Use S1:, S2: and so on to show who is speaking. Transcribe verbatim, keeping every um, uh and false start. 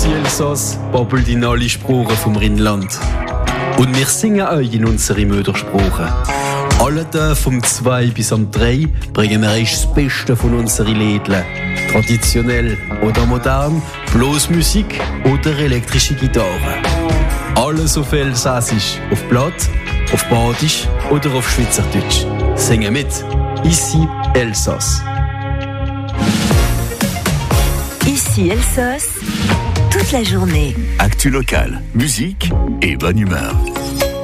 S1: Ici Elsass babbelt in alle Sprachen vom Rheinland. Und wir singen euch in unsere Muttersprache. Alle Tage vom zwei bis am drei bringen wir euch das Beste von unseren Lädlen. Traditionell oder modern, bloß Musik oder elektrische Gitarre. Alles auf Elsassisch, auf Blatt, auf Badisch oder auf Schweizerdeutsch. Singen mit. Ici Elsass.
S2: Ici Elsass, toute la journée.
S3: Actu locale, musique et bonne humeur.